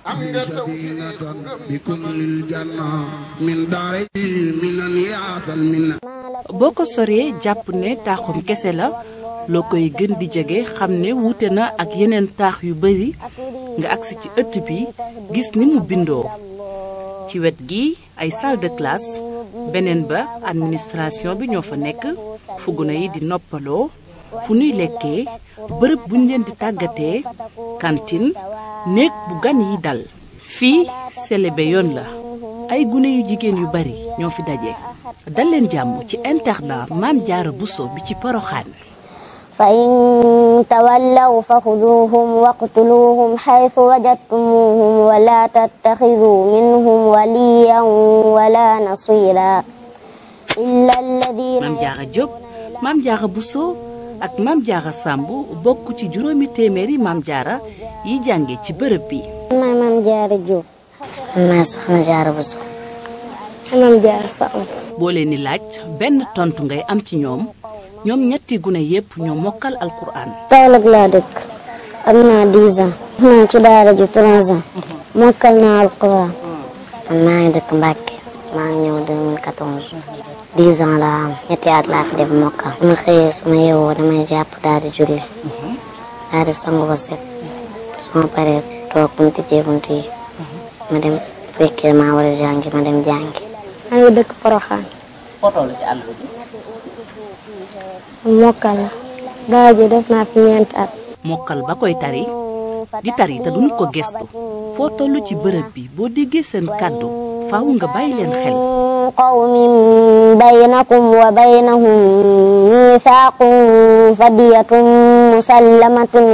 boo ko soree jàpp ne taaxum kese la loo koy gën di jege xam ne wuute na ak yeneen taax yu bari nga agsi ci ëtt bi gis ni mu bindoo ci wet gi ay salle de classe beneen ba administration bi ñoo fa nekk fu gune yi di noppaloo fu nuy lekkee bërëb buñ leen di tàggatee cantine néeg bu gan yi dal fii selebe yoon la ay gune yu jigéen yu bari ñoo fi daje dal leen jàmm ci internat Maam Jaara Buso bi ci Poroxaan fa in tawallaw fa xuduuhum waqtuluuhum xaytu wajadtumuuhum wala tattaxiduu minhum waliyan wala nasira illa alladina Maam Jaara Jóob Maam Jaara Buso ak Maam Jaara Sàmb bokk ci juróomi téeméeri Maam Jaara yi jànge ci bërëb bi. maay Maam Jaara Jóob. maay Soxna Jaara Buso. Maam Jaara Sàmb. boo leen di laaj benn tontu ngay am ci ñoom ñetti gune yépp ñoo mokkal alquran. Kaolack laa dëkk am naa 10 ans. naa ci daara ji 3 ans. mokkal naa alquran. man maa ngi dëkk Mbàkke maa ngi ñëw 2014. 10 ans laa am ñetti at laa fi def mokkal. su ma xëyee su ma yeewoo damay jàpp daal di julli. daal di sangu ba set. su ma paree toog bu ñu tijjee bunt yi. ma dem fekkee maa war a jàngi ma dem jàngi. maa ngi dëkk Poroxaan. foo toll ci àll bi. mokkal la. daara ji def naa fi 4 at. mokkal ba koy tari di tari te duñu ko gestu foo toll ci bërëb bi boo déggee seen kàddu faaw nga bàyyi leen xel. qawmin baynakum wa baynahum miisaaqun fadiyatun musallamatun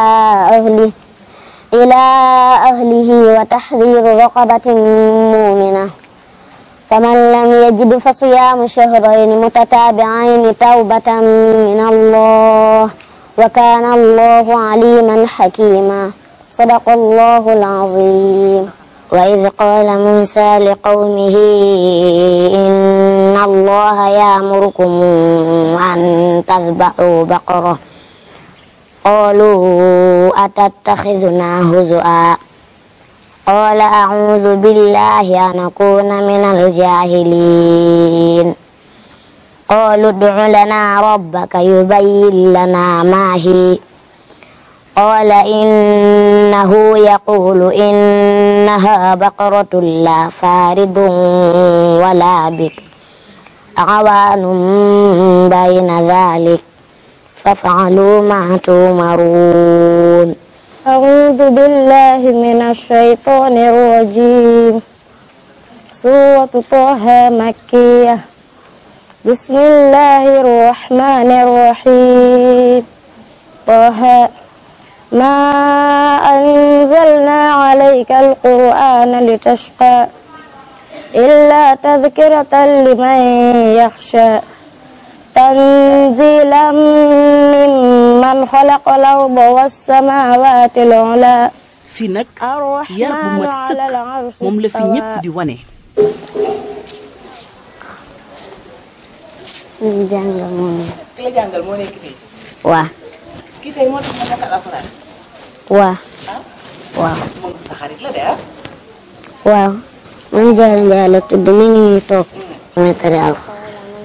ilaa ahlihi wa tahriiru raqabatin mu'mina faman lam yajid fa siyaamu shahrayni mutataabi'ayni tawbatan min Allah wa kaana Allahu aliiman hakiima sadaqa Allahu al-aziim. وإذ قال موسى لقومه إن الله يأمركم أن تذبحوا بقرة قالوا أتتخذنا هزؤا قال أعوذ بالله أن أكون من الجاهلين قالوا ادع لنا ربك يبين لنا ما هي قال إنه يقول إنها بقرة لا فارض ولا بكر عوان بين ذلك فافعلوا ما تؤمرون. أعوذ بالله من الشيطان الرجيم. سورة طه مكية. بسم الله الرحمن الرحيم. طه ما أنزلنا عليك القرآن لتشقى إلا تذكرة لمن يخشى تنزيلا ممن خلق الأرض والسماوات العلى. fii nag yar bu mat sëkk moom la fi ñépp di wane. ki la jàngal moo nekk fii. waaw. kii tey moo tax ma mokkal alxuraan. waaw. waaw. moom sa xarit la de ah. waaw. man Jaara Njaay la tudd mi ngi nii toog. damay tari alxuraan.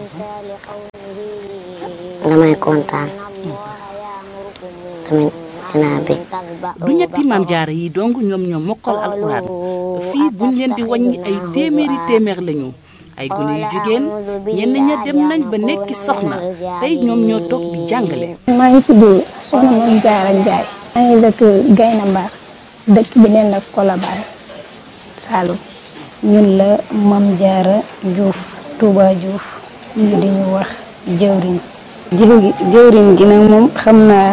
damay kontaan. tamit dinaa bég. du ñetti Maam Jaara yi dong ñoom ñoo mokkal alxuraan fii buñ leen di wàññi ay téeméer lañu. ay gune yu jigéen ñenn ña dem nañ ba nekki soxna tey ñoom ñoo toog di jàngale. maa ngi tudd soxna Maam Jaara Njaay. maa ngi dëkk Gayna Mbar dëkk bi neen la Colobane Saloum. ñun la Maam Jaara Juuf Touba Juuf ñu di ñu wax jëwriñ. jëwriñ gi nag moom xam naa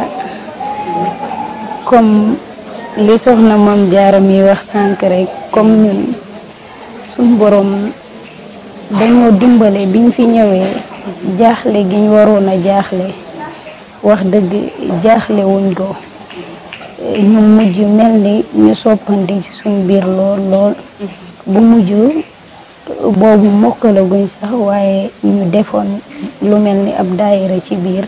comme li soxna Maam Jaara mi wax sànq rek comme ñun suñ borom dañoo dimbale biñ fi ñëwee jaaxle gi ñu waroon a jaaxle wax dëgg jaaxle wuñ ko ñu mujj mel ni ñu soppandi ci suñ biir lool bu mujj boobu mokkalaguñ sax waaye ñu defoon lu mel ni ab daayira ci biir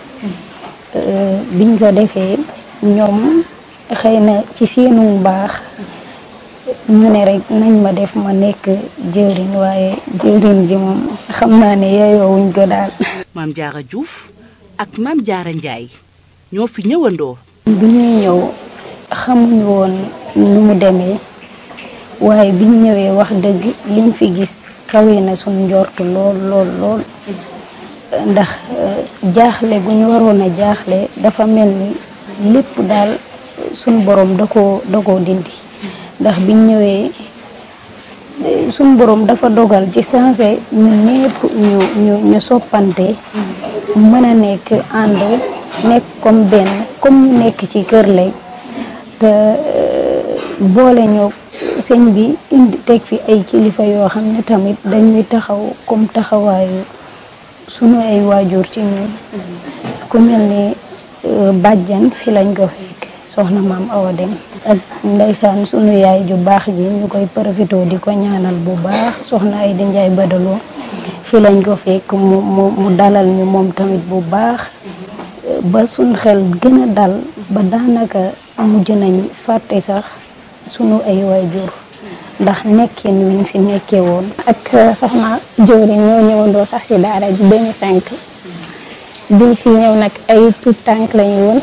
biñ ko defee ñoom xëy na ci seenu baax ñu ne rek nañ ma def ma nekk jëwriñ waaye jëwriñ bi moom xam naa ne yeyoowuñ ko daal. Maam Jaara Diouf ak Maam Jaara Njaay ñoo fi ñëwandoo. bi ñuy ñëw xamuñu woon nu mu demee waaye biñ ñëwee wax dëgg liñ fi gis kawe na suñ njortu lool lool lool ndax jaaxle gu ñu waroon a jaaxle dafa mel ni lépp daal suñ borom da koo dindi ndax biñ ñëwee suñ borom dafa dogal ci sensé ñun ñépp ñu soppante mën a nekk ànd nekk comme benn comme ñu nekk ci kër lay te boole ñu sëñ bi indi teg fi ay kilifa yoo xam ne tamit dañuy taxaw comme taxawaayu sunu ay waajur ci ñun ku mel ni bàjjan fi lañ ko fekk soxna maam Awa Dem ak ndeysaan sunu yaay ju baax ji ñu koy profité di ko ñaanal bu baax soxna ay di njaay badaloo fi lañ ko fekk mu dalal ñu moom tamit bu baax ba suñ xel gën a dal ba daanaka mujj nañ fàtte sax sunu ay waajur ndax nekkin wiñ fi nekkee woon. ak soxna jëwriñ ñoo ñëwandoo sax ci daara ji 2005 biñ fi ñëw nag ay tout tànk lañu woon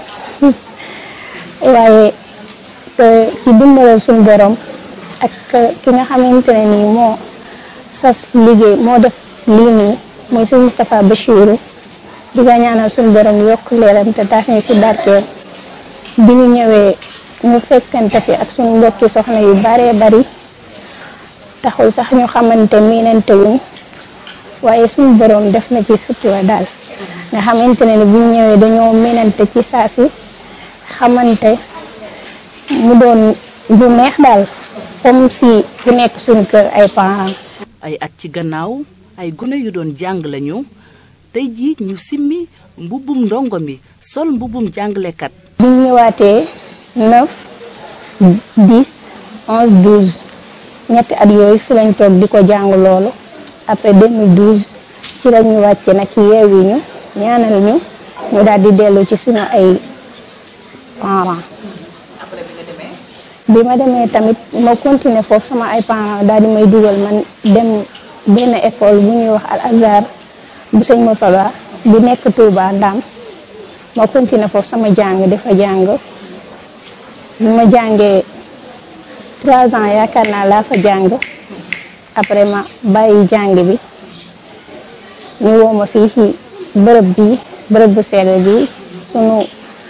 waaye ci dimbalal suñu borom ak ki nga xamante ne nii moo sas liggéey moo def lii nii mooy suñu Moustapha Bachirou di nga ñaanal suñu borom yokk leeram te taas ñu ci barkeel bi ñu ñëwee ñu fekkante fi ak suñu mbokki soxna yu baree bari taxul sax ñu xamante miinante wuñ waaye suñu borom def na ci sutura daal nga xamante ne ni bu ñu ñëwee dañoo miinante ci saa si xamante mu doon bu neex daal comme si ku nekk suñu kër ay parents. ay at ci gannaaw ay gune yu doon jàng lañu tey jii ñu simmi mbubbum ndongo mi sol mbubbum jàngalekat. bi ñu ñëwaatee 9 10 11 12 ñetti at yooyu fi lañ toog di ko jàng loolu après 2012 ci la ñu wàcce nag yeewi ñu ñaanal ñu daal di dellu ci suñu ay parents. bi ma demee tamit ma continuer foofu sama ay parents daal di may dugal man dem benn école bu ñuy wax Al Azhar bu sëñ Murtada bu nekk Touba Ndam ma continuer foofu sama jàng dafa jàng bi ma jàngee 3 ans yaakaar naa laa fa jàng après ma bàyyi jàng bi ñu woo ma fii ci bërëb bu sell bi sunu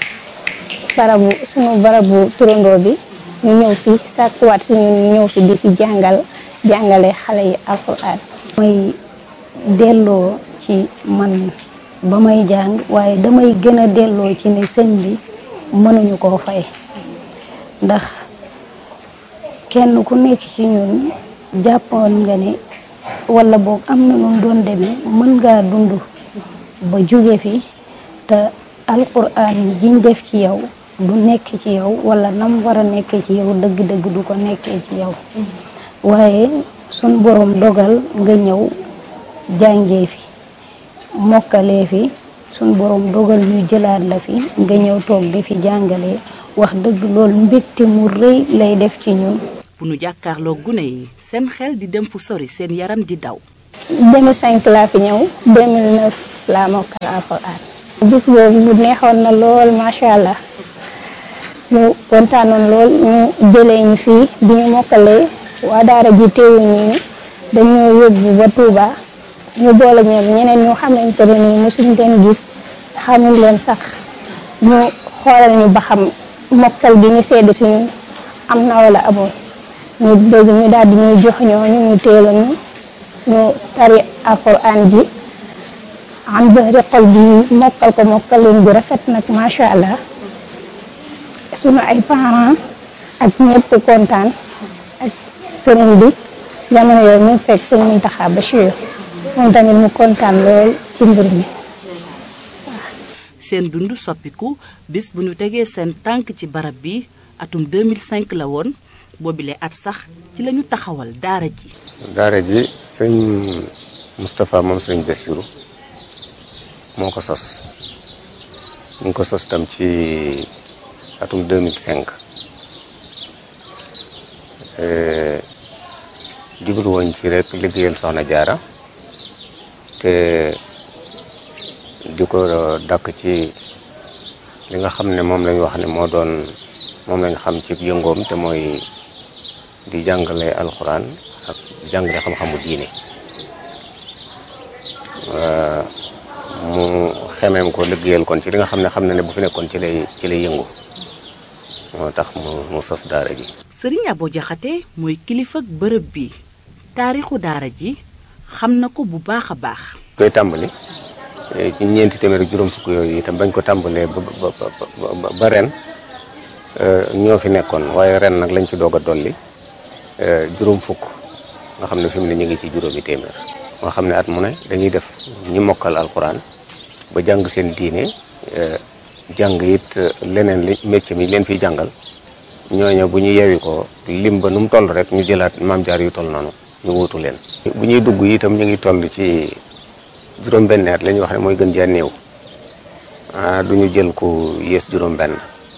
barabu turandoo bi ñu ñëw fi sàkkuwaat si ñun ñu ñëw fi di fi jàngale xale yi alxuraan. mooy delloo ci man ba may jàng waaye damay gën a delloo ci ne sëñ bi mënuñu koo fay ndax kenn ku nekk ci ñun jàppoon nga ne wala boog am na nu doon demee mën ngaa dund ba jóge fi te alxuraan jiñ def ci yow du nekk ci yow wala nam war a nekkee ci yow dëgg-dëgg du ko nekkee ci yow waaye sun borom dogal nga ñëw jàngee fi mokkalee fi sun borom dogal ñu jëlaat la fi nga ñëw toog di fi jàngalee wax dëgg loolu mbégte mu rëy lay def ci ñun. bu nu jàkkaarloo gune yi seen xel di dem fu sori seen yaram di daw. 2005 laa fi ñëw 2009 laa mokkal alxuraan. bis boobu mu neexoon na lool macha allah. ñu kontaanoon lool ñu jëlee ñu fii bi ñu mokkalee waa daara ji teewuñu ñu dañoo yóbbu ba Touba ñu boole ñeneen ñu xamante ne nii mosuñ leen gis xamuñ leen sax ñu xoolal ñu ba xam mokkal bi ñu sedd si ñun am na wala amul ñu bëgg ñu daal di ñuy jox ñu teel ñu tari alxuraan ji am zahri xol bi mokkal leen bu rafet nag macha allah. sunu ay parents ak ñëpp kontaan ak sëriñ bi jamono yooyu mu fekk sëñ Mountakha Bachir moom tamit mu kontaan lool ci mbir mi. seen dund soppiku bis bu ñu tegee seen tànk ci barab bi atum 2005 la woon boobile at sax ci la ñu taxawal daara ji. daara ji sëñ Moustapha moom sëñ Bachir moo ko sos ñu ngi ko sos tam ci atum 2005 jublu woon ci rek liggéeyal soxna jaara te di ko dakk ci li nga xam ne moom lañ wax ne moom lañ xam ci yëngoom te mooy di jàngale alxuraan ak jàngale xam-xamu diine mu xemeem ko liggéeyal kon ci li nga xam ne bu fi nekkoon ci lay yëngu moo tax mu sos daara ji. Sëriñ Abo Jaxate mooy kilifa bërëb bi taarixu daara ji xam na ko bu baax a baax. koy tàmbali ci ñeenti téeméer juróom fukk yooyu itam bañ ko tàmbalee ba ren ñoo fi nekkoon waaye ren nag lañ ci doog a dolli juróom fukk nga xam ne fi mu ne ñu ngi ci juróomi téeméer. nga xam ne at mu ne dañuy def ñi mokkal alxuraan ba jàng seen diine jàng it leneen li métier mi leen fiy jàngal ñooñu bu ñu yewi ko lim ba nu mu toll rek ñu jëlaat maam jaar yu toll noonu ñu wuutu leen. bu ñuy dugg itam ñu ngi toll ci juróom-benn at la ñuy wax ne mooy gën jaa néew du ñu jël ku yées juróom-benn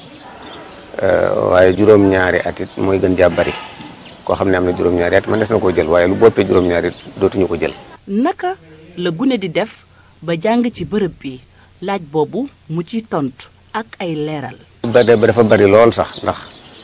waaye juróom-ñaari at it mooy gën jaa bari koo xam ne am na juróom-ñaari at man des na koo jël waaye lu boppee juróom-ñaari it dootuñu ko jël. naka la gune di def ba jàng ci bërëb bi laaj boobu mu ci tontu ak ay leeral. ba dafa bari lool sax ndax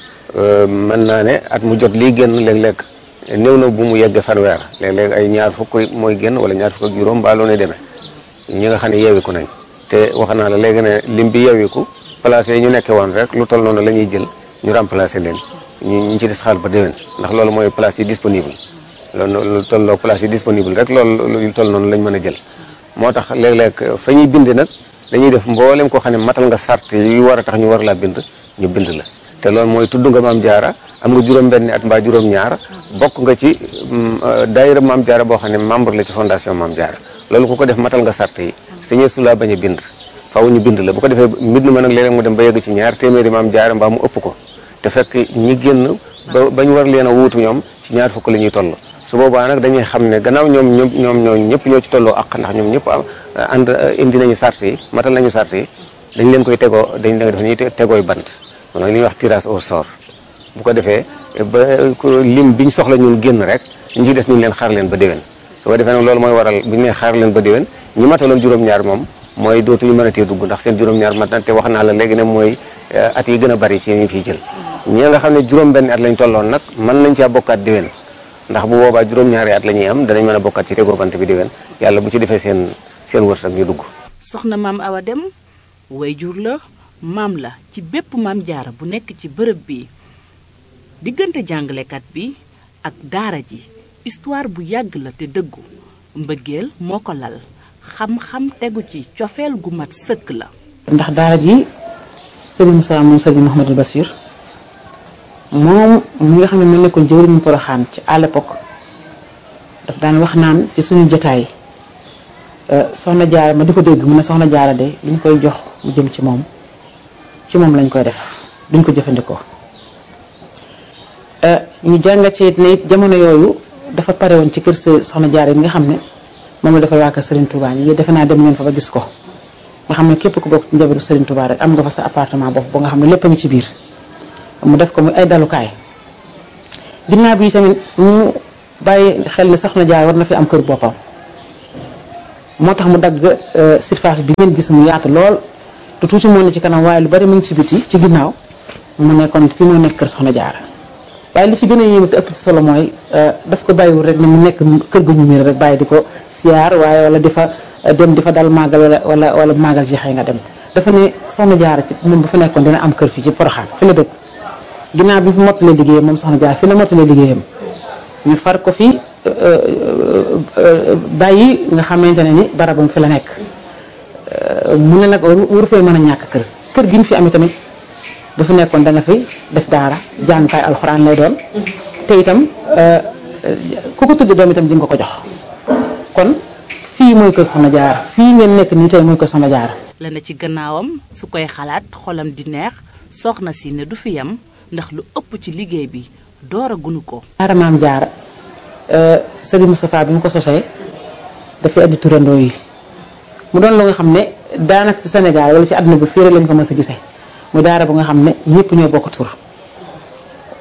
mën naa ne at mu jot lii génn léeg-léeg néew na bu mu yegg fanweer léeg-léeg ay ñaar fukk mooy génn wala ñaar fukk ak juróom baa loo ne demee ñi nga xam ne yeewiku nañ te wax naa la léegi ne lim bi yeewiku place yi ñu nekkee woon rek lu toll noonu la ñuy jël ñu remplacer leen ñu ci des xaal ba déwén ndax loolu mooy place yi disponible loolu lu tolloo place yi disponible rek loolu lu toll noonu lañ mën a jël moo tax léeg-léeg fa ñuy bind nag dañuy def mboolem koo xam ne matal nga sart yu war a tax ñu war laa bind ñu bind la te loolu mooy tudd nga maam jaara am nga juróom-benni at mbaa juróom-ñaar bokk nga ci daayira maam jaara boo xam ne membre la ci fondation maam jaara loolu ku ko def matal nga sart yi sañee su laa bañ a bind faaw ñu bind la bu ko defee mbind ma nag léeg-léeg mu dem ba yegg ci ñaar téeméeri maam jaara mbaa mu ëpp ko te fekk ñi génn ba ñu war leen a wuutu ñoom ci ñaar fukk la ñuy toll su boobaa nag dañuy xam ne gannaaw ñoom ñëpp ñoo ci tolloo ak ndax ñoom ñëpp ànd indi nañu sart yi matal nañu sart yi dañ leen koy tegoo dañ leen def ñuy tegooy bant mooy li ñuy wax tirage au sort bu ko defee ba lim biñ soxla ñun génn rek ñu ci des ñu leen xaar leen ba déwén su ko defee nag loolu mooy waral bu ñu nee xaar leen ba déwén ñi mataloon juróom-ñaar moom mooy dootuñu mën a tee dugg ndax seen juróom-ñaar mat na te wax naa la léegi ne mooy at yi gën a bari ci ñu fiy jël ñi nga xam ne juróom-benn at lañ tolloon nag mën nañ caa bokkaat déwén ndax bu boobaa juróom-ñaari at la ñuy am danañ mën a bokkaat ci tegoo bant bi déwén yàlla bu ci defee seen wërsëg ñu dugg. soxna maam Awa Dem wayjur la maam la ci bépp maam jaara bu nekk ci bërëb bi diggante jàngalekat bi ak daara ji histoire bu yàgg la te dëggu mbëggeel moo ko lal xam-xam tegu ci cofeel gu mat sëkk la. ndax daara ji Serigne Moussa moom Serigne Mouhamadou Bassir moom mi nga xam ne mu nekkoon jëwriñu Poroxaan ci à l'époque daf daan wax naan ci suñu jotaay soxna jaara ma di ko dégg mu ne soxna jaara de duñ koy jox mu jëm ci moom lañ koy def duñ ko jëfandikoo ñu jàngat ci it ne it jamono yooyu dafa pare woon ci kër soxna jaara yi nga xam ne moom la defal waa kër Serigne Touba yi defe naa dem ngeen fa ba gis ko nga xam ne képp ku bokk ci njabootu Serigne Touba rek am nga fa sa appartement bopp ba nga xam ne lépp a ngi ci biir mu def ko muy ay dalukaay ginnaaw bi tamit mu bàyyi xel ne soxna jaara war na fi am kër boppam moo tax mu dagg surface bi ngeen gis mu yaatu lool te tuuti moo ne ci kanam waaye lu bari mu ngi ci biti ci ginnaaw mu ne kon fi moo nekk kër soxna jaara waaye li ci gën a yéeme te ëpp ci solo mooy daf ko bàyyiwul rek ne mu nekk kër gu ñu miir rek bàyyi di ko siyaar waaye wala di fa dem di fa dal màggal wala màggal jeexee nga dem dafa ne soxna jaara ci moom bu fa nekkoon dina am kër fii ci Poroxaan fi la dëkk ginnaaw bi fi mottalee liggéeyam moom soxna jaara fi la mottalee liggéeyam ñu far ko fi bàyyi nga xamante ne ni barabam fi la nekk mu ne nag waru fee mën a ñàkk kër gi ñu fi am tamit bu fi nekkoon dana fi def daara jàngukaay alxuraan lay doon te itam ku ko tuddi doom itam di nga ko jox kon fii mooy kër soxna jaara fii ngeen nekk nii tey mooy kër soxna jaara la na ci gannaawam su koy xalaat xolam di neex soxna si ne du fi yam ndax lu ëpp ci liggéey bi door a gunu ko daara maam jaara Serigne Moustapha bi mu ko sosee dafay andi turandoo yi mu doon lu nga xam ne daanaka ci Sénégal wala ci àdduna bi fii rek lañ ko mës a gisee mu daara bu nga xam ne ñëpp ñoo bokk tur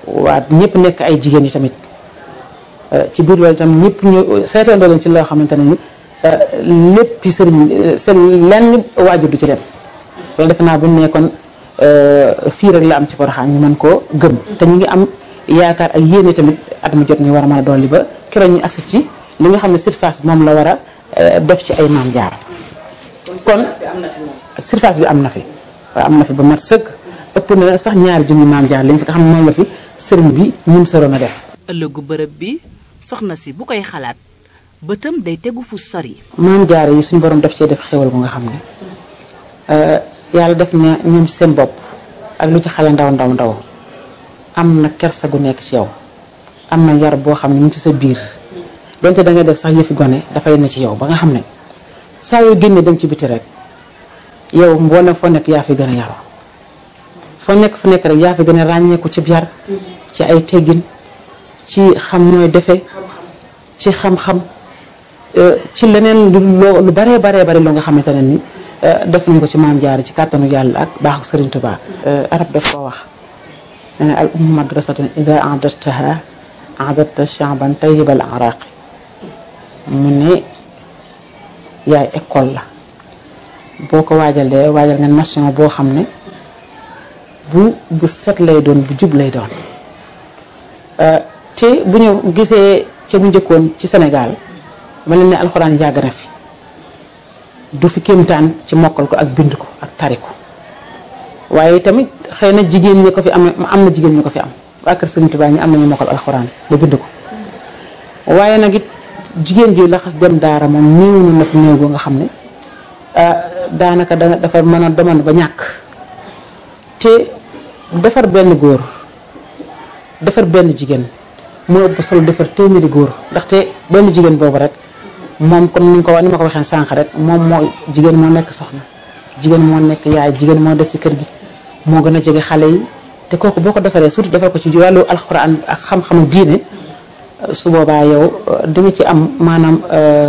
waa ñëpp nekk ay jigéen yi tamit ci biir loolu itam ñëpp ñu seetandoo leen ci loo xamante ne ni lépp sëriñ seen lenn waajur du ci dem loolu defe naa bu ñu nekkoon fii rek la am ci Porokhane ñu mën koo gëm te ñu ngi am yaakaar ak yéene tamit at mu jot ñu war a mën a dolli ba keroog ñu agsi ci li nga xam ne surface moom la war a def ci ay Maam Jaara kon surface bi am na fi waaw am na fi ba mat sëkk ëpp na sax ñaari junni Maam Jaara lañ fi nga xam ne moom la fi sëriñ bi ñum saroon a def. ëllëgu bërëb bi soxna si bu koy xalaat bëtam day tegu fu sori. Maam Jaara yi suñu borom daf cee def xéwal bu nga xam ne yàlla def na ñoom ci seen bopp ak lu ci xale ndaw ndaw ndaw am na kersa gu nekk ci yow am na yar boo xam ne mu ngi ci sa biir donte da ngay def sax yëfi gone dafay ne ci yow ba nga xam ne saa yoo génnee dem ci biti rek yow mboolem foo nekk yaa fi gën a yaroo foo nekk fu nekk rek yaa fi gën a ràññeeku ci yar ci ay teggin ci xam nooy defee ci xam-xam ci leneen lu baree loo nga xamante ne ni def nañu ko ci Maam Jaara ci kàttanu yàlla ak baaxu Sëriñ Tuubaa arab daf koo wax al ummu madrasatun ida a'dadtaha a'dadta sha'ban tayyibal araqi mu ne yaay école la boo ko waajalee waajal nga nation boo xam ne bu set lay doon bu jub lay doon te bu ñu gisee ca bu njëkkoon ci Sénégal ma leen ne alxuraan yàgg na fi du fi kéemtaan ci mokkal ko ak bind ko ak tari ko waaye tamit xëy na jigéen ñi ko fi am na jigéen ñi ko fi am waa kër Sëriñ Tuubaa ñi am nañu mokkal alxuraan ba bind ko waaye nag it jigéen ji la xas dem daara moom néew na fi néew boo nga xam ne daanaka dafa mën a demoon ba ñàkk te defar benn góor defar benn jigéen moo ëpp solo defar téeméeri góor ndaxte benn jigéen boobu rek moom comme ni ma ko waxee sànq rek moom moo jigéen moo nekk soxna jigéen moo nekk yaay jigéen moo des ci kër gi moo gën a jege xale yi te kooku boo ko defaree surtout defar ko ci wàllu alxuraan ak xam-xamu diine su boobaa yow di nga ci am maanaam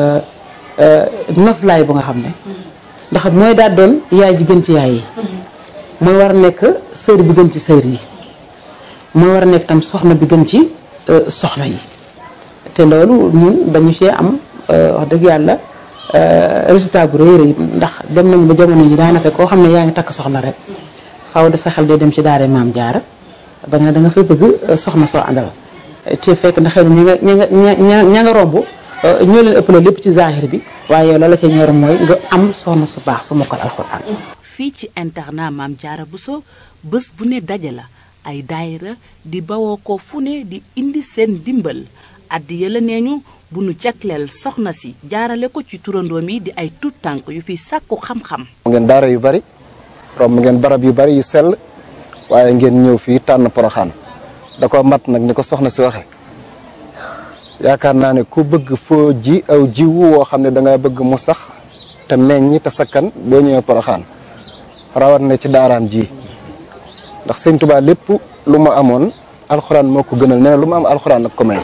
noflaay bu nga xam ne ndax mooy daal doon yaay ji gën ci yaay yi mooy war a nekk sër bi gën ci sër yi mooy war a nekk tam soxna bi gën ci soxna yi te loolu ñun dañu cee am wax dëgg yàlla résultat bu rëy rëy ndax dem nañu ba jamono yi daanaka koo xam ne yaa ngi takk soxna rek faaw de sa xel day dem ci daara Maam Jaara ba nga da nga fay bëgg soxna soo àndal te fekk na xëy na ña nga romb ñoo leen ëppale lépp ci zahir bi waaye yow la ca ñor mooy nga am soxna su baax su mokkal alxuraan. fii ci internat Maam Jaara Bousso bés bu ne daje la ay daayira di bawoo ko fu ne di indi seen dimbal addi yëla neeñu bu nu jagleel soxna si jaarale ko ci turandoom yi di ay tuut tànk yu fi sàkku xam-xam. ngeen daara yu bari romb ngeen barab yu bari yu sell waaye ngeen ñëw fii tànn Porokhane da ko mat nag ni ko soxna si waxe yaakaar naa ne ku bëgg foo ji aw jiwu woo xam ne da nga bëgg mu sax te meññ te sakkan boo ñëwee Porokhane rawat na ci daaraam ji ndax Sëñ Tuubaa lépp lu mu amoon alxuraan moo ko gënal nee na lu mu am alxuraan nag ko may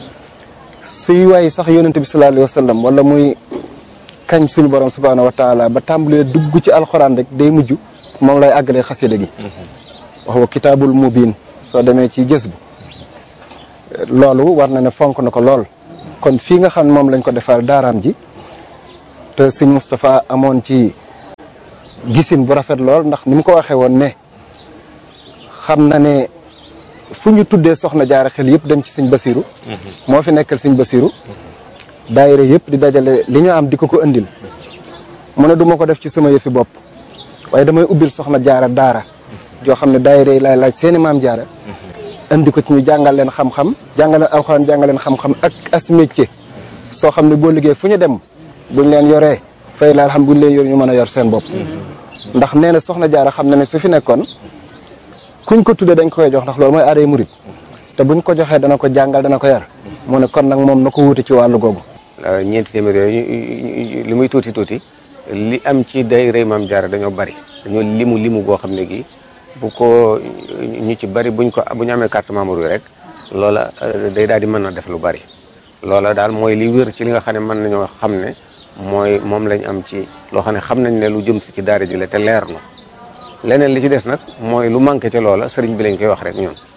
suy waay sax yonente bi sallallahu alayhi wa sallam wala muy kañ suñu borom subhaanahu wa taala ba tàmbalee dugg ci alxuraan rek day mujj moom lay àggalee xasida gi wax wa kitaabul mubiin soo demee ci gës bu loolu war na ne fonk na ko lool kon fii nga xam ne moom lañ ko defal daaraam ji te sëñ Moustapha amoon ci gisin bu rafet lool ndax ni mu ko waxee woon ne xam na ne fu ñu tuddee soxna jaara xel yëpp dem ci sëñ Basiru moo fi nekkal sëñ Basiru daayira yëpp di dajale li ñu am di ko indil mu ne du ma ko def ci sama yëfi bopp waaye damay ubbil soxna jaara daara joo xam ne daayira yi laay laaj seeni maam jaara indi ko ci ñu jàngal leen xam-xam jàngal leen alxuraan jàngal leen xam-xam ak as métier soo xam ne boo liggéey fu ñu dem buñ leen yoree fay la xam buñ leen yor ñu mën a yor seen bopp ndax nee na soxna jaara xam na ne su fi nekkoon kuñ ko tuddee dañ ko koy jox ndax loolu mooy aaday murit te buñ ko joxee dana ko jàngal dana ko yar mu ne kon nag moom na ko wuute ci wàllu googu. ñeenti téeméer yooyu li muy tuuti tuuti li am ci daayira Maam Jaara dañoo bari dañoo limu goo xam ne gi bu ko ñu ci bari bu ñu amee carte membre yi rek loola day daal di mën a def lu bari loola daal mooy li wér ci li nga xam ne mën nañoo xam ne moom lañ am ci loo xam ne xam nañ ne lu jëm si ci daara ji la te leer na leneen li ci des nag mooy lu manqué ca loola sëriñ bi lañ koy wax rek ñun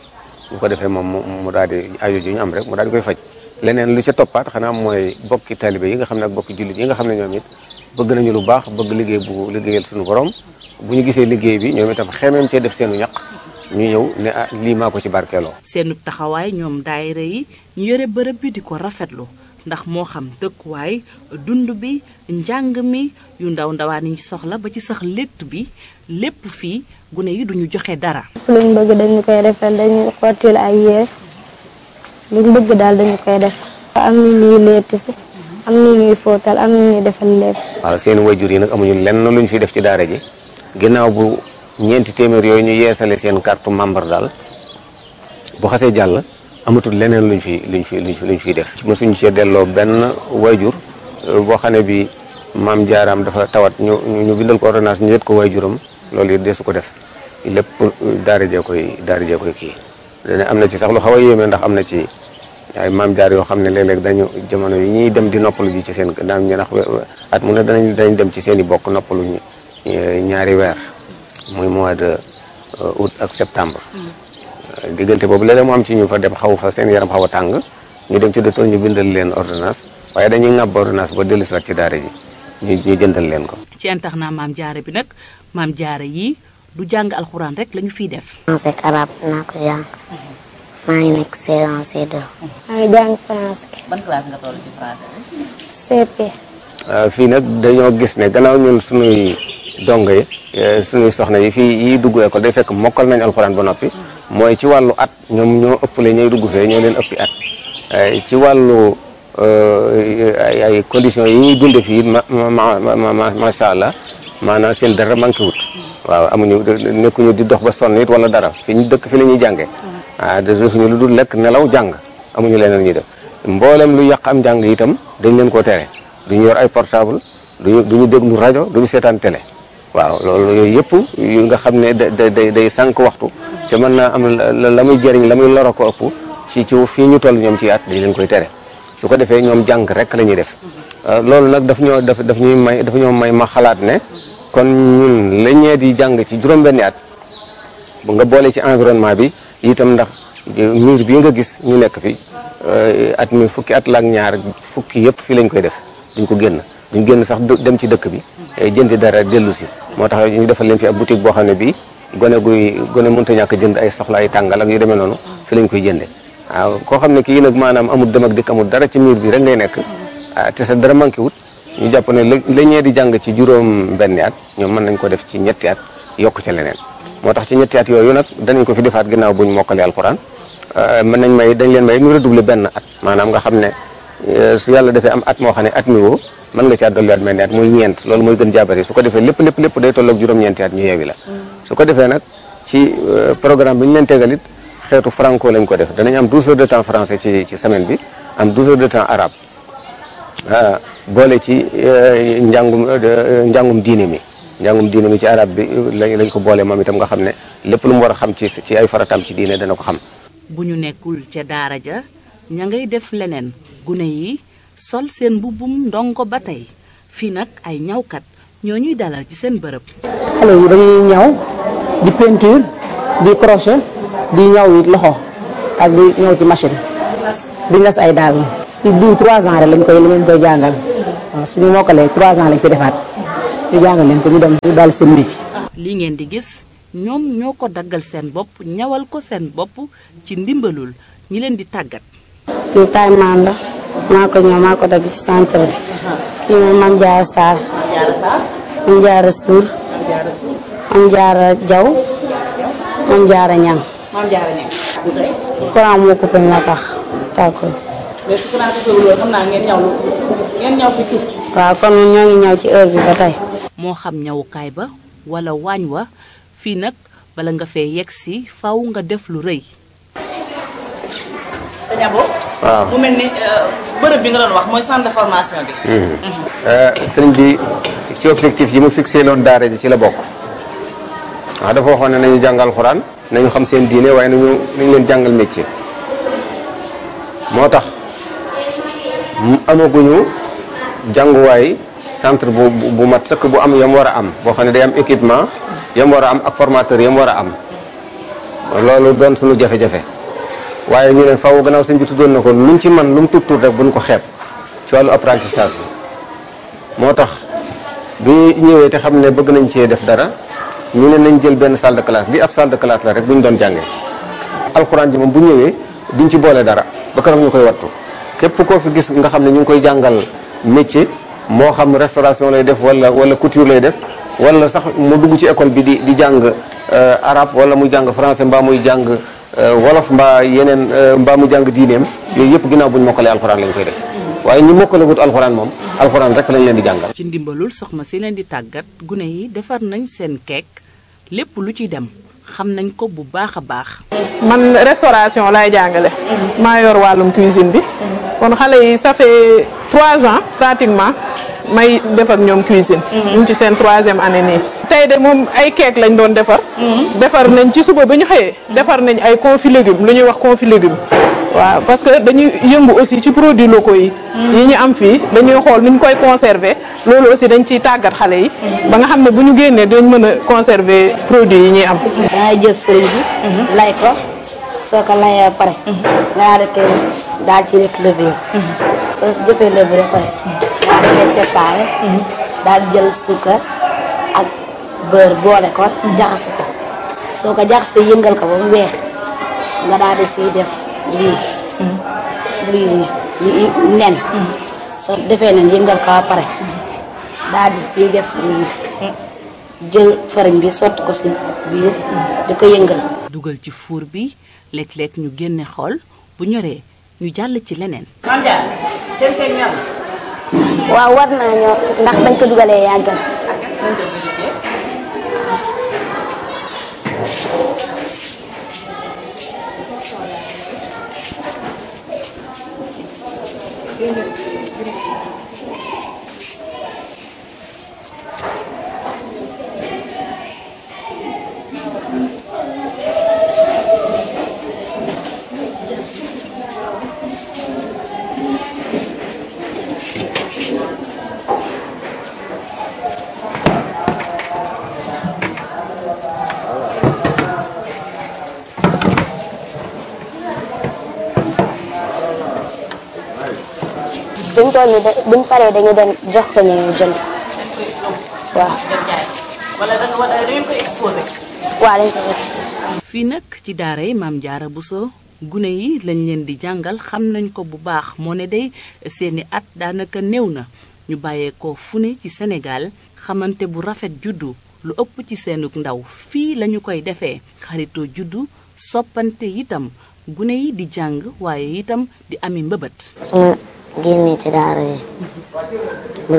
bu ko defee moom mu daal di aajo ju ñu am rek mu daal di koy faj. leneen lu ca toppaat xanaa mooy bokki taalibe yi nga xam ne ak bokki jullit yi nga xam ne ñoom it bëgg nañu lu baax bëgg liggéey bu liggéeyal suñu borom bu ñu gisee liggéey bi ñoom itam xemeem cee def seenu ñaq ñu ñëw ne ah lii maa ko ci barkeeloo. seenu taxawaay ñoom daayira yi ñu yore bërëb bi di ko rafetlu ndax moo xam dëkkuwaay dund bi njàng mi yu ndaw ndawaan yi soxla ba ci sax létt bi lépp fii gune yi duñu joxe dara. luñ bëgg dañu koy defal dañu xottil ay yére luñ bëgg daal dañu koy def. am na ñuy létt si am na ñuy fóotal am na ñuy defal lépp. waaw seen wayjur yi nag amuñu lenn luñ fi def ci daara ji ginnaaw bu ñeenti téeméer yooyu ñu yeesale seen carte membre daal bu xasee jàll amatul leneen luñ fiy def. mosuñu cee delloo benn wayjur boo xam ne bi maam jaaraam dafa tawat ñu bindal ko ordonnance ñu yët ko wayjuram loolu it deesu ko def lépp daara jee koy kii. dana am na ci sax lu xaw a yéeme ndax am na ci ay maam jaar yoo xam ne léeg-léeg dañu jamono yi ñuy dem di noppalu ji ci seen daan ñu ndax at mu ne danañ dem ci seen i bokk noppalu ñaari weer muy mois de août ak septembre. diggante boobu léeg-léeg mu am ci ñu fa dem xaw fa seen yaram xaw a tàng ñu dem ci docteur ñu bindal leen ordonnance waaye dañuy ŋàbb ordonnance ba dellu si waat ci daara ji ñu jëndal leen ko. ci internat maam jaara bi nag maam jaara yi du jàng alxuraan rek lañu fiy def. français ak arabe naa ko jàng maa ngi nekk C1 C2. maa ngi jàng français. ban classe nga toll ci français bi. CP. fii nag dañoo gis ne gannaaw ñun suñuy dongo yi suñuy soxna yi fii yi dugg école day fekk mokkal nañ alxuraan ba noppi mooy ci wàllu at ñoom ñoo ëppale ñooy dugg fee ñoo leen ëppi at ci wàllu ay conditions yi ñuy dunde fii macha allah maanaam seen dara manqué wut waaw amuñu nekkuñu di dox ba sonn it wala dara fi ñu dëkk fi la ñuy jàngee defuñu lu dul lekk nelaw jàng amuñu leneen ñuy def mboolem lu yàq am jàng itam dañ leen koo tere duñu yor ay portable duñu déglu rajo duñu seetaan télé waaw loolu yooyu yëpp yu nga xam ne day sànq waxtu te mën naa am la muy jëriñ la muy loro ko ëpp ci fii ñu toll ñoom ci at dañ leen koy tere su ko defee ñoom jàng rek la ñuy def loolu nag daf ñoo may ma xalaat ne kon ñun la ñee di jàng ci juróom-benni at bu nga boole ci environnement bi itam ndax miir bii nga gis ñu nekk fi at mi fukki at la ak ñaar fukki yëpp fii lañ koy def duñ ko duñ génn sax dem ci dëkk bi jëndi dara dellu si moo tax ñu defal leen fi ab boutique boo xam ne bii gone mënta ñàkk jënd ay soxla ay tàngal ak yu demee noonu fi lañ koy jënde waaw koo xam ne kii nag maanaam amul dem ak dikk amul dara ci miir bi rek ngay nekk te sa dara manqué wut ñu jàpp ne la ñee di jàng ci juróom-benni at ñoom mën nañ ko def ci ñetti at yokk ca leneen moo tax ci ñetti at yooyu nag danañ ko fi defaat ginnaaw buñ mokkale alxuraan mën nañ dañ leen may ñu redoubler benn at maanaam nga xam ne su yàlla defee am at moo xam ne at mi woo mën nga caa dolliwaat mel ni at muy ñeent loolu mooy gën jaabari su ko defee lépp day tolloog juróom-ñeenti at ñu yeewi la su ko defee nag ci programme bi ñu leen tegal it xeetu franco lañ ko def danañ am 12 heures de temps français ci semaine bi am 12 heures de temps arabe boole ci njàngum diine mi ci arabe bi lañ ko boole moom itam nga xam ne lépp lu mu war a xam ci ay farataam ci diine dana ko xam. bu ñu nekkul ca daara ja ña ngay def leneen gune yi sol seen mbubbum ndongo ba tey fii nag ay ñawkat ñoo ñuy dalal ci seen bërëb. xale yi dañuy ñaw di peinture di crochet di ñaw it loxo ak di ñaw ci machine di nas ay daal si diir 3 ans rek lañ koy jàngal waaw suñu mokkalee 3 ans lañ fi defaat ñu jàngal leen ko ñu dem ñu daal seen métier. lii ngeen di gis ñoom ñoo ko daggal seen bopp ñawal ko seen bopp ci ndimbalul ñi leen di tàggat. kii taay maan la maa ko ñëw maa ko dagg ci centre bi kii mooy Mame Diarra Sarr Mame Diarra Sour Mame Diarra Diaw Mame Diarra Niang. courant moo coupé moo tax tàkkul. mais su courant coupé loolu xam naa ngeen ñaw fi tuuti. waaw kon ñoo ngi ñaw ci heure bi ba tey. moo xam ñawukaay ba wala waañ wa fii nag bala nga fee yegg si faw nga def lu rëy. sëñ Abo. waaw mu mel ni bërëb bi nga doon wax mooy centre de formation bi. sëriñ bi ci objectif yi mu fixé loon daara ji ci la bokk waaw dafa waxoon ne nañu jàngal alxuraan nañu xam seen diine waaye nañu leen jàngal métier moo tax amaguñu jànguwaay centre bu mat sëkk bu am yam war a am boo xam ne day am équipement yam war a am ak formateur yam war a am loolu doon suñu jafe-jafe waaye ñu ne faaw gannaaw sëñ bi tuddoon na ko luñ ci man lu mu tuut rek buñ ko xeeb ci wàllu apprentissage bi moo tax bi ñëwee te xam ne bëgg nañ cee def dara ñu ne nañ jël benn salle de classe bi ab salle de classe la rek bu ñu doon jàngee alxuraan ji moom bu ñëwee duñ ci boole dara ba kanam ñu koy wattu képp koo fi gis nga xam ne ñu ngi koy jàngal métier moo xam restauration lay def wala couture lay def wala sax mu dugg ci école bi di jàng arabe wala muy jàng français mbaa muy jàng wolof mbaa yeneen mbaa mu jàng diineem yooyu yëpp ginnaaw buñ mokkalee alxuraan lañ koy def waaye ñi mokkalagut alxuraan moom alxuraan rek lañ leen di jàngal. ci ndimbalul soxna si leen di tàggat gune yi defar nañ seen keek lépp lu ci dem xam nañ ko bu baax a baax. man restauration laay jàngale. maa yor wàllum cuisine bi. kon xale yi ça fait 3 ans pratiquement may def ak ñoom cuisine. ñu ngi ci seen 3e année nii. tey de moom ay keek lañ doon defar. defar nañ ci suba ba ñu xëyee. defar nañ ay confit légumes lu ñuy wax confit légumes. waaw parce que dañuy yëngu aussi ci produits locaux yi. yi ñu am fii dañuy xool nu ñu koy conserver loolu aussi dañ ciy tàggat xale yi. ba nga xam ne bu ñu génnee dañ mën a conserver produits yi ñuy am. dangay jël fëriñ bi. lay ko soo ko layee ba pare. nga daal ci def levure. soo si jëfee levure ba pare. daal di koy séparé. daal di jël suukar ak beurre boole ko jaxase ko soo ko jaxasee yëngal ko ba mu weex nga daal di siy def. lii nen soo defee nen yëngal ko ba pare daal di ciy def jël farine bi sotti ko si biir di ko yëngal. dugal ci four bi léeg-léeg ñu génne xool bu ñoree ñu jàll ci leneen. waaw war naa ñor ndax bañ ko dugalee yàggal. buñ toll nii buñ paree dañu dem jox ko ñu jënd waaw. wala da ngeen ko exposé. waaw dañ ko exposé. fii nag ci daara yi Maam Jaara Buso gune yi lañ leen di jàngal xam nañ ko bu baax moo ne day seeni at daanaka néew na ñu bàyyeekoo fu ne ci Sénégal xamante bu rafet juddu lu ëpp ci seenug ndaw fii lañu koy defee xaritoo juddu soppante itam gune yi di jàng waaye itam di ami mbëbët. génnee ci daara ji bëgg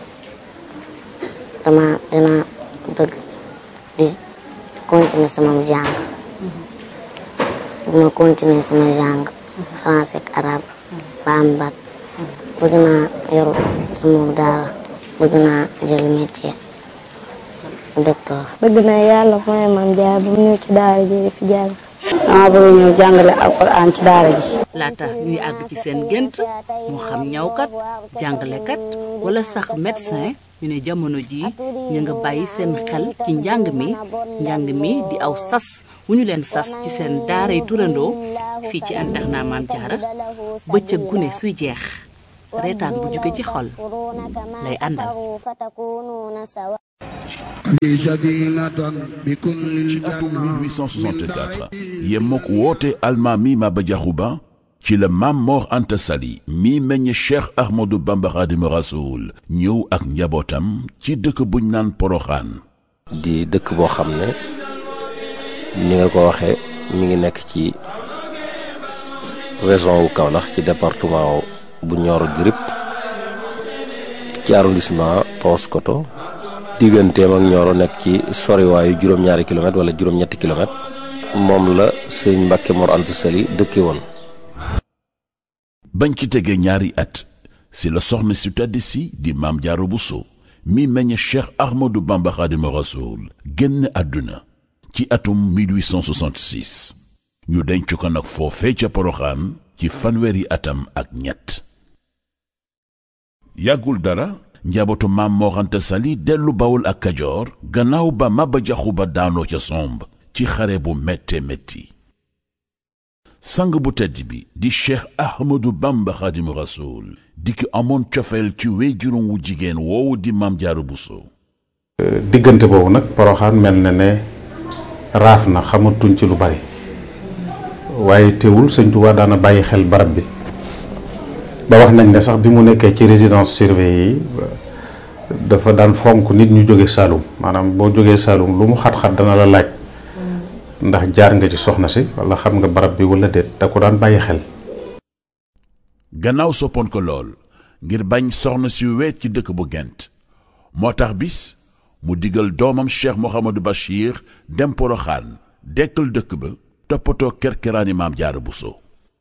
naa dina bëgg di continuer sama jàng bu ma continuer sama jàng français ak arabe ba am bac bëgg naa yor sama daara bëgg naa jël métier docteur. bëgg naa yàlla mooy Maam Jaara bu ñëw ci daara ji di fi jàng. dama bëgg ñëw jàngale alxuraan ci daara ji. laata ñuy àgg ci seen gént moo xam ñawkat jàngalekat wala sax médecin ñu ne jamono jii ñu nga bàyyi seen xel ci njàng mi di aw sas wu ñu leen sas ci seen daaray turandoo fii ci internat Maam Jaara bëccëg gune suy jeex reetaan bu jóge ci xol lay àndal. ci atum 1864 yemook woote almaami Maba Diakhou Ba ci la Maam Mor Anta Sali mi meññ Cheikh Ahmadou Bamba Khadimu Rasoul ñëw ak njabootam ci dëkk buñ naan Poroxaan. di dëkk boo xam ne ni nga ko waxee mi ngi nekk ci région wu Kaolack ci département bu Nioro du Rip ci arrondissement Paoskoto digganteem ak Nioro nekk ci soriwaayu juróom-ñaari kilomètre wala juróom-ñetti kilomètre moom la sëñ Mbàkke Mor Anta Sali dëkke woon. bañ ci tegee ñaari at si la soxna si tedd si di Maam Jaara Buso mi meññ Cheikh Ahmadou Bamba Khadimu Rasoul génn àdduna ci atum 1866 ñu denc ko nag foofee ca Poroxaan ci fanweeri atam ak ñett. yàggul dara njabootu Maam Mor Anta Sali dellu Bawol ak Kajoor gannaaw ba Maba Diakhou Ba daanoo ca Somb ci xare bu métte métti. sang bu tedd bi di Cheikh Ahmadou Bamba Khadimu Rasoul di ki amoon cofeel ci wéyjuram wu jigéen woowu di Maam Jaara Buso. diggante boobu nag Poroxaan mel na ne raaf na xamatuñ ci lu bari waaye teewul sëñ Tuubaa daana bàyyi xel barab bi ba wax nañ ne sax bi mu nekkee ci résidence surveillée yi dafa daan fonk nit ñu jóge Saalum maanaam boo jógee Saalum lu mu xat-xat dana la laaj ndax jaar nga ci soxna si wala xam nga barab bi wala déet da ko daan bàyyi xel. gannaaw soppoon ko lool ngir bañ soxna si weet ci dëkk bu Gent moo tax bis mu digal doomam Cheikh Mouhamadou Bachir dem Poroxaan dekkal dëkk ba toppatoo kerkeraani Maam Jaara Buso.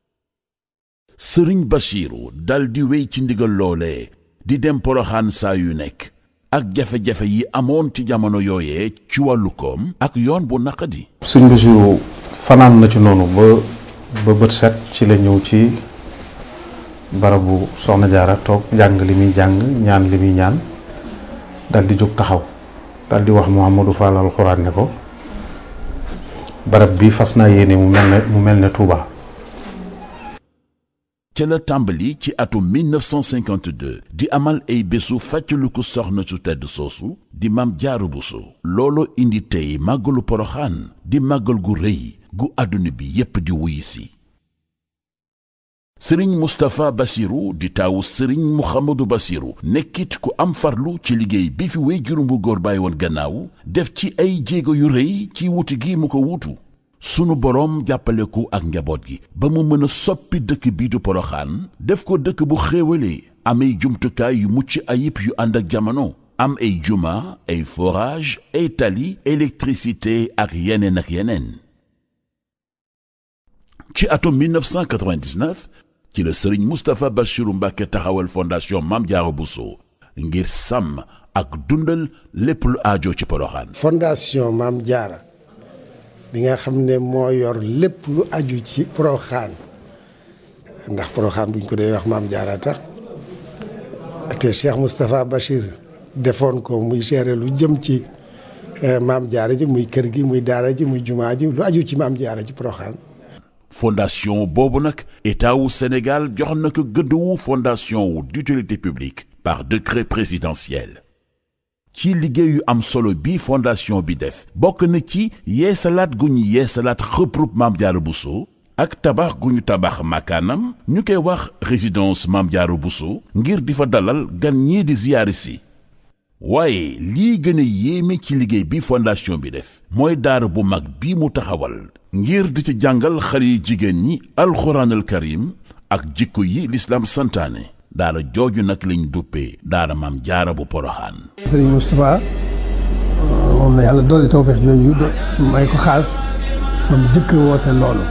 Sëriñ Bachiru dal di wéy ci ndigal loolee di dem Poroxaan saa yu nekk ak jafe-jafe yi amoon ci jamono yooyee ci wàllu koom ak yoon bu naqadi. sëñ Bachiru fanaan na ci noonu ba bët set ci la ñëw ci barabu soxna Jaara toog jàng li muy jàng ñaan li muy ñaan dal di jóg taxaw dal di wax Mouhamadou Fall alxuraan ne ko barab bi fas naa yéene mu mel ne Touba. ca la tàmbali ci atum 1952 di amal ay bésu fàttaliku soxna su tedd soosu di Maam Jaara Buso. looloo indi tey màggalu Poroxaan di màggal gu rëy gu àdduna bi yépp di wuy si. sëriñ Moustapha Bassirou di taawu sëriñ Mouhamadou Bassirou nekkit ku am farlu ci liggéey bi fi wéyjuram bu góor bàyyi woon gannaaw def ci ay jéego yu rëy ci wuti gi mu ko wutu. sunu boroom jàppale ko ak njaboot gi ba mu mën a soppi dëkk bii du Poroxaan def ko dëkk bu xéewalee am ay jumtukaay yu mucc ayib yu ànd ak jamono am ay juma ay forage ay tali électricité ak yeneen. ci atum 1999 ci la sëriñ Moustapha Bassirou Mbacké taxawal fondation Maam Jaara Buso ngir sàmm ak dundal lépp lu aajo ci Poroxaan. fondation Maam Jaara bi nga xam ne moo yor lépp lu aju ci Poroxaan ndax Poroxaan buñ ko dee wax Maam Jaara tax te Cheikh Moustapha Bachir defoon ko muy gérer lu jëm ci Maam Jaara ji muy kër gi muy daara ji muy jumaa ji lu aju ci Maam Jaara ci Poroxaan. fondation boobu nag état wu Sénégal jox na ko gëdd wu fondation wu d'utilité publique par décret présidentiel. ci liggéeyu am solo bi fondation bi def bokk na ci yeesalaat gu ñu yeesalaat xëprub Maam Jaara Buso ak tabax gu ñu tabax makaanam ñu koy wax résidence Maam Jaara Buso ngir di fa dalal gan ñii di ziyaari si. waaye lii gën a yéeme ci liggéey bi fondation bi def mooy daara bu mag bi mu taxawal ngir di ci jàngal xale yi jigéen ñi alxuraanal karim ak jikko yi lislaam santaane. daara jooju nag lañ duppee daara Maam Jaara bu Poroxaan. sëriñ Moustapha moom la yàlla doole tawfeex jooju may ko xaas ba mu jëkk woote loolu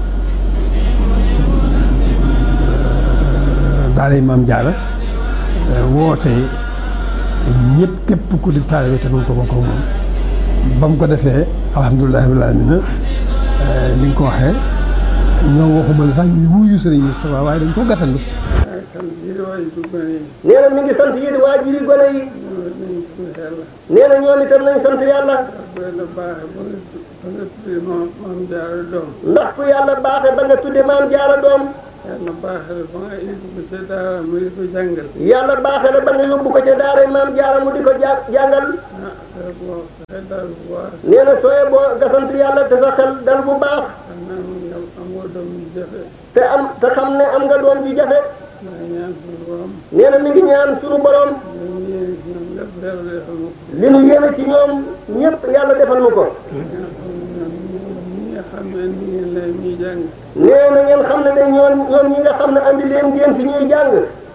daara Maam Jaara woote ñëpp képp ku di taalibe te mu ko bokk moom ba mu ko defee alhamdulilah rabbil aalamiina ni nga ko waxee ñoom waxuma la sax ñu wuyu sëriñ Moustapha waaye dañ ko gàttandu. nee na mi ngi sant yéen waajuri gone yi nee na ñoom itam nañ sant yàlla ndax ku yàlla baaxe ba nga tudde Maam Jaara doom yàlla baaxe la ba nga yóbbu ko ca daara mu di ko jàngal yàlla baaxe la ba nga yóbbu ko ca daara Maam Jaara mu di ko jàngal nee na sooye boo nga sant yàlla te sa xel dal bu baax te xam ne am nga doom ji jafe nee na mi ngi ñaan suñu borom li nu yéene ci ñoom ñëpp yàlla defal nu ko. nee na ngeen xam ne de ñoom ñi nga xam ne andi leen ngeen fi ñuy jàng.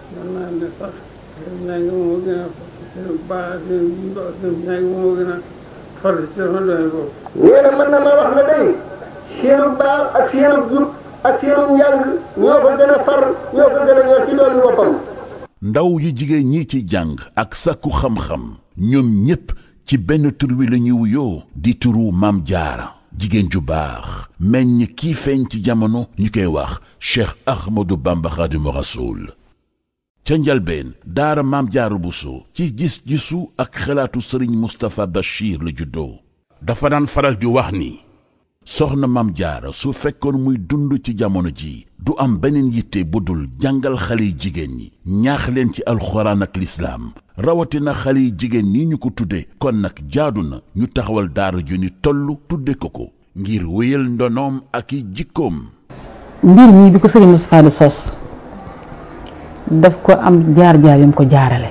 nee na mën na ma wax ne day seenu baax ak seenu jub ak seenu njàng ñoo ko gën a far ñoo ko gën a ñor ci doomu boppam. ndaw yi jigéen ñi ci jàng ak sàkku xam-xam ñoom ñépp ci benn tur wi la ñuy wuyoo di turu Maam Jaara jigéen ju baax meññ kii feeñ ci jamono ñu koy wax Cheikh Ahmadou Bamba Khadimu Rasoul. ca njalbeen daara Maam Jaara Buso ci gis-gisu ak xalaatu sëriñ Moustapha Bachir la juddoo dafa daan faral di wax ni soxna Maam Jaara su fekkoon muy dund ci jamono ji du am beneen yitte bu dul jàngal xale yi jigéen ñi ñaax leen ci alxuraan ak lislaam rawatina xale yi jigéen ñi ñu ko tudde kon nag jaadu na ñu taxawal daara ju ni toll tudde ko ngir wéyal ndonoom ak i jikkoom. mbir mi bi ko sëriñ Moustapha di sos daf ko am jaar-jaar yam ko jaarale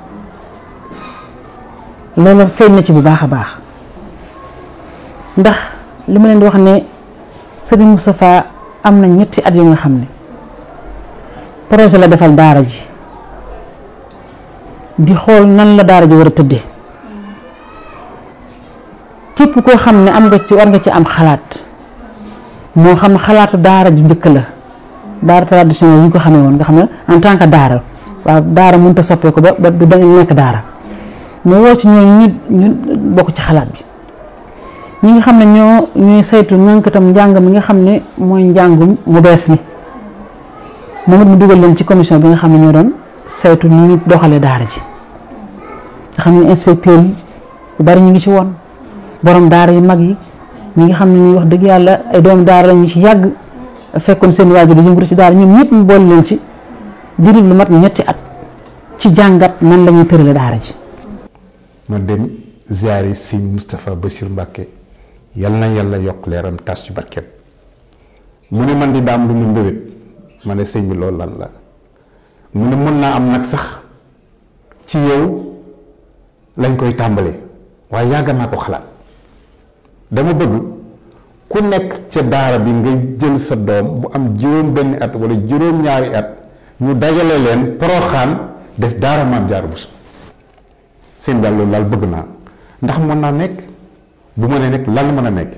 loolu feeñ na ci bu baax a baax ndax li ma leen di wax ne sëriñ Moustapha am na ñetti at yu nga xam ne projet la defal daara ji di xool nan la daara ji war a tëddee képp koo xam ne am nga ci war nga ci am xalaat moo xam xalaatu daara ju njëkk la daara traditionnel yi ñu ko xamee woon nga xam ne en tant que daara waaw daara mënut a soppee ko ba du dañu nekk daara mu woo ci ñooñu ñu bokk ci xalaat bi ñi nga xam ne ñooy saytu ñànkatam njàng mi nga xam ne mooy njàngum mu bees mi moom it mu dugal leen ci commission bi nga xam ne ñoo doon saytu ni ñu doxalee daara ji nga xam ne inspecteur yi yu bari ñu ngi ci woon borom daara yu mag yi ñi nga xam ne ñuy wax dëgg yàlla ay doomu daara la ñu ci yàgg fekkoon seen waajur di yëngatu ci daara ñoom ñëpp mu boole leen ci diiru lu mat ñetti at ci jàngat nan la ñuy tërale daara ji. ma dem ziyaari sëñ Moustapha Bassir Mbacke yal na yàlla yokk leeram tas ci barkeem mu ne man di daam lu mu mbébét ma ne sëñ bi loolu lan la mu ne mën naa am nag sax ci yow lañ koy tàmbalee waaye yàgg naa ko xalaat dama bëgg ku nekk ca daara bi nga jël sa doom bu am juróom benn at wala juróom ñaari at ñu dajale leen Poroxaan def daara Maam Jaara Buso seen daal loolu daal bëgg naa ndax mën naa nekk bu ma nee nekk lan mën a nekk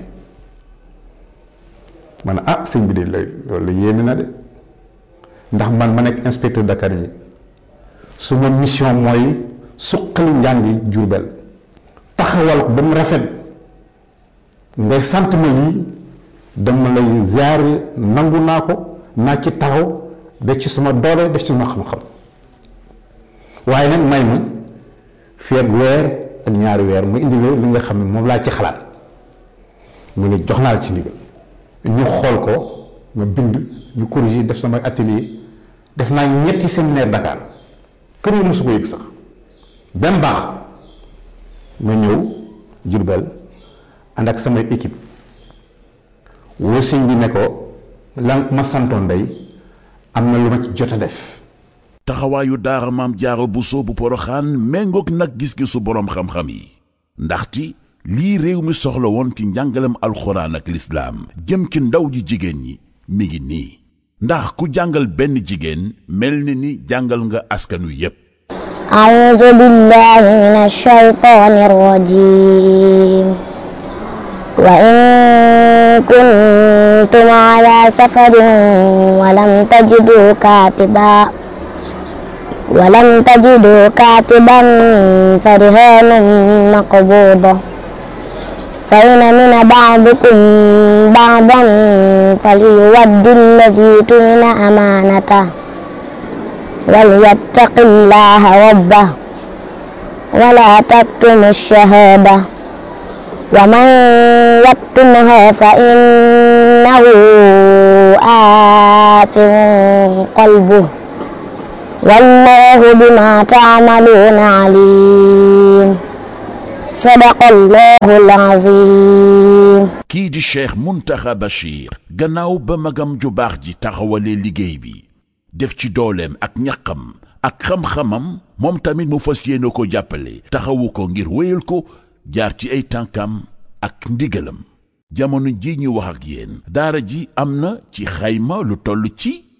ma ne ah sëñ bi de loolu la yéeme na de ndax man ma nekk inspecteur d'académie su ma mission mooy suqali njàngi Jurbel taxawal ko ba mu rafet ngay sant ma lii dama lay ziar nangu naa ko naa ci taxaw def ci suma doole def ci suma xam-xam waaye nag may ma fii ak weer ak ñaari weer mu indi li nga xam ne moom laa ci xalaat mu ne jox naa la ci ndigal ñu xool ko ma bind ñu corriger def sama atelier def naa ñetti séminaire Dakar kër yi mosu ko yëg sax benn baax ma ñëw Jurbel ànd ak samay équipe woo sëñ bi ne ko lan ma santoon day am na lu ma ci jot a def. taxawaayu daara Maam Jaara Buso bu Poroxaan méngoog nag gis-gisu boroom xam-xam yi ndaxte lii réew mi soxla woon ci njàngalem alxuraan ak lislaam jëm ci ndaw ji jigéen ñi mi ngi nii ndax ku jàngal benn jigéen mel ni jàngal nga askanu yépp. a'uuzu billaahi mina shaytaani rajiim wa in kuntum ala safarin wa lam tajidu kaatiban farihaanun maqbuuda fa in amina ba'dukum ba'dan falyuwaddi alladhii tumina amaanatahu walyattaqillaaha rabbahu wa laa taktumu ash-shahaadata wa man yaktumha fa innahu aathim qalbuhu wallaahu bimaa ta'maluuna aliim. sadaqallaahul aziim. kii di Cheikh Mountakha Bachir gannaaw ba magam ju baax ji taxawalee liggéey bi def ci dooleem ak ñaqam ak xam-xamam moom tamit mu fas yéene ko jàppale taxawu ko ngir wéyal ko jaar ci ay tànkam ak ndigalam jamono ji ñu wax ak yéen daara ji am na ci xayma lu toll ci